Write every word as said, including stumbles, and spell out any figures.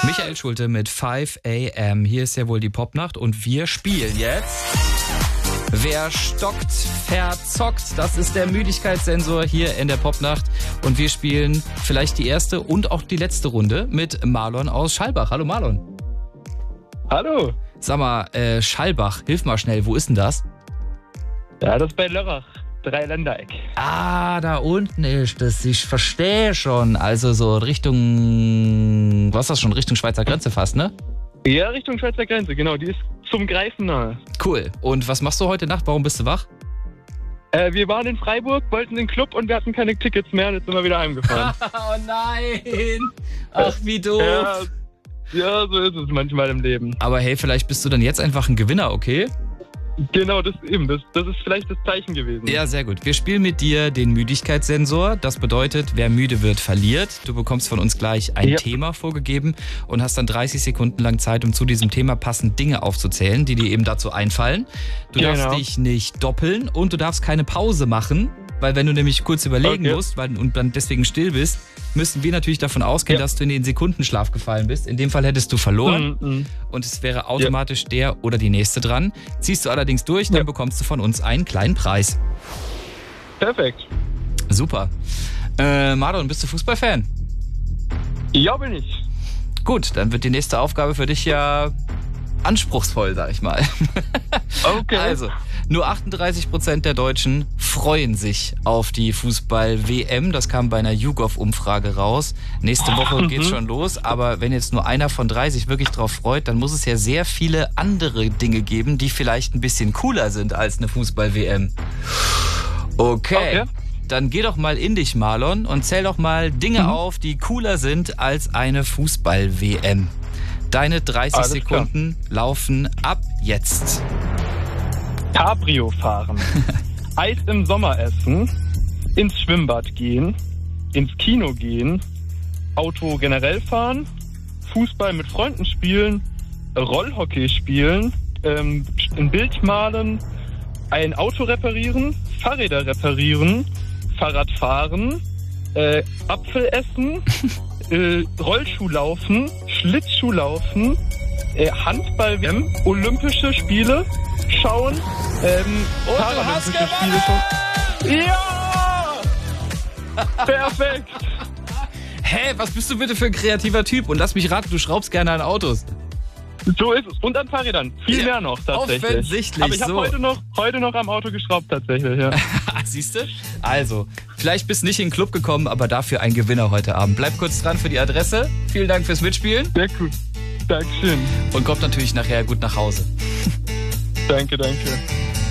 Michael Schulte mit five a m. Hier ist ja wohl die Popnacht und wir spielen jetzt. Wer stockt, verzockt. Das ist der Müdigkeitssensor hier in der Popnacht. Und wir spielen vielleicht die erste und auch die letzte Runde mit Marlon aus Schallbach. Hallo Marlon. Hallo. Sag mal, äh, Schallbach, hilf mal schnell, wo ist denn das? Ja, das ist bei Lörrach. Dreiländereck. Ah, da unten ist das. Ich verstehe schon. Also so Richtung, was ist das schon? Richtung Schweizer Grenze fast, ne? Ja, Richtung Schweizer Grenze, genau. Die ist zum Greifen nahe. Cool. Und was machst du heute Nacht? Warum bist du wach? Äh, wir waren in Freiburg, wollten in den Club und wir hatten keine Tickets mehr und jetzt sind wir wieder heimgefahren. Oh nein! Ach, wie doof. Ja, ja, so ist es manchmal im Leben. Aber hey, vielleicht bist du dann jetzt einfach ein Gewinner, okay? Genau, das eben. Das, das ist vielleicht das Zeichen gewesen. Ja, sehr gut. Wir spielen mit dir den Müdigkeitssensor. Das bedeutet, wer müde wird, verliert. Du bekommst von uns gleich ein ja. Thema vorgegeben und hast dann dreißig Sekunden lang Zeit, um zu diesem Thema passend Dinge aufzuzählen, die dir eben dazu einfallen. Du genau. darfst dich nicht doppeln und du darfst keine Pause machen, weil wenn du nämlich kurz überlegen okay. musst weil, und dann deswegen still bist, müssen wir natürlich davon ausgehen, ja. dass du in den Sekundenschlaf gefallen bist. In dem Fall hättest du verloren mm, mm. und es wäre automatisch ja. der oder die nächste dran. Ziehst du allerdings durch, dann ja. bekommst du von uns einen kleinen Preis. Perfekt. Super. Äh, Marlon, bist du Fußballfan? Ja, bin ich. Gut, dann wird die nächste Aufgabe für dich ja anspruchsvoll, sag ich mal. Okay. Also, nur achtunddreißig Prozent der Deutschen freuen sich auf die Fußball-W M. Das kam bei einer YouGov-Umfrage raus. Nächste Woche geht's schon los, aber wenn jetzt nur einer von drei sich wirklich drauf freut, dann muss es ja sehr viele andere Dinge geben, die vielleicht ein bisschen cooler sind als eine Fußball-W M. Okay. okay. Dann geh doch mal in dich, Marlon, und zähl doch mal Dinge mhm. auf, die cooler sind als eine Fußball-W M. Deine dreißig Alles Sekunden klar. laufen ab jetzt. Cabrio fahren, Eis im Sommer essen, ins Schwimmbad gehen, ins Kino gehen, Auto generell fahren, Fußball mit Freunden spielen, Rollhockey spielen, ähm, ein Bild malen, ein Auto reparieren, Fahrräder reparieren, Fahrrad fahren, äh, Apfel essen, äh, Rollschuh laufen, Schlittschuh laufen, äh, Handball-W M, Olympische Spiele schauen, ähm, Paralympische Spiele schauen. Ja! Perfekt! Hä, was bist du bitte für ein kreativer Typ? Und lass mich raten, du schraubst gerne an Autos. So ist es. Und an Fahrrädern. Viel ja, mehr noch, tatsächlich. Offensichtlich. Aber ich habe so. heute noch, heute noch am Auto geschraubt, tatsächlich, ja. Siehst du? Also, vielleicht bist du nicht in den Club gekommen, aber dafür ein Gewinner heute Abend. Bleib kurz dran für die Adresse. Vielen Dank fürs Mitspielen. Sehr cool. Dankeschön. Und kommt natürlich nachher gut nach Hause. Danke, danke.